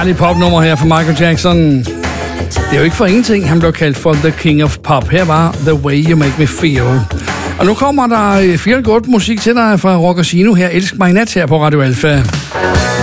Dejlig popnummer her fra Michael Jackson. Det er jo ikke for ingenting, han blev kaldt for The King of Pop. Her var The Way You Make Me Feel. Og nu kommer der feel good musik til dig fra Rock og Sino her. Elsk mig nat her på Radio Alpha.